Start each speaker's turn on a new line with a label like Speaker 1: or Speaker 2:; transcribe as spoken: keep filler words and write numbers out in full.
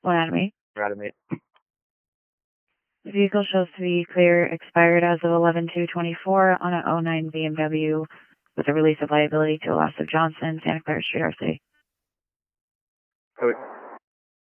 Speaker 1: One out of eight.
Speaker 2: Out of eight.
Speaker 1: The vehicle shows to be clear, expired as of eleven two twenty-four on an oh nine B M W with a release of liability to Elastic Johnson, Santa Clara Street, R C.
Speaker 2: Oh,